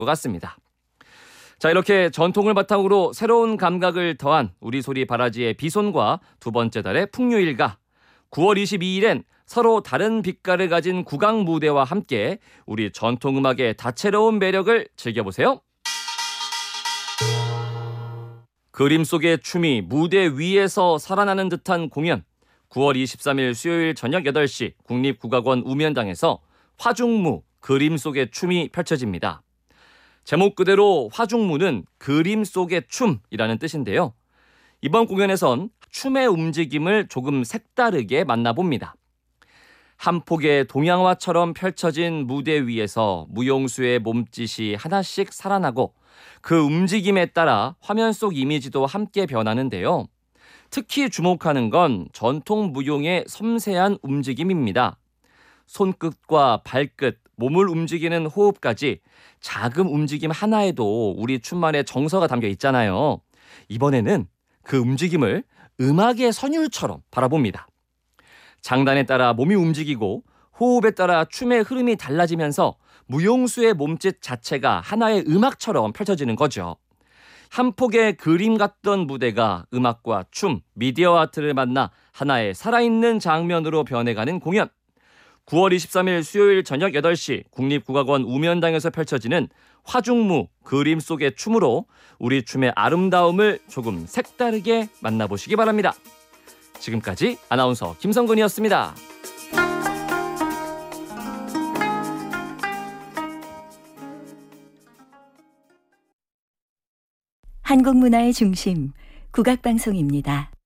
것 같습니다. 자, 이렇게 전통을 바탕으로 새로운 감각을 더한 우리 소리 바라지의 비손과 두 번째 달의 풍류일가. 9월 22일엔 서로 다른 빛깔을 가진 국악 무대와 함께 우리 전통음악의 다채로운 매력을 즐겨보세요. 그림 속의 춤이 무대 위에서 살아나는 듯한 공연. 9월 23일 수요일 저녁 8시 국립국악원 우면당에서 화중무, 그림 속의 춤이 펼쳐집니다. 제목 그대로 화중무는 그림 속의 춤이라는 뜻인데요. 이번 공연에선 춤의 움직임을 조금 색다르게 만나봅니다. 한 폭의 동양화처럼 펼쳐진 무대 위에서 무용수의 몸짓이 하나씩 살아나고 그 움직임에 따라 화면 속 이미지도 함께 변하는데요. 특히 주목하는 건 전통 무용의 섬세한 움직임입니다. 손끝과 발끝, 몸을 움직이는 호흡까지 작은 움직임 하나에도 우리 춤만의 정서가 담겨 있잖아요. 이번에는 그 움직임을 음악의 선율처럼 바라봅니다. 장단에 따라 몸이 움직이고 호흡에 따라 춤의 흐름이 달라지면서 무용수의 몸짓 자체가 하나의 음악처럼 펼쳐지는 거죠. 한 폭의 그림 같던 무대가 음악과 춤, 미디어 아트를 만나 하나의 살아있는 장면으로 변해가는 공연. 9월 23일 수요일 저녁 8시 국립국악원 우면당에서 펼쳐지는 화중무, 그림 속의 춤으로 우리 춤의 아름다움을 조금 색다르게 만나보시기 바랍니다. 지금까지 아나운서 김성근이었습니다. 한국 문화의 중심, 국악방송입니다.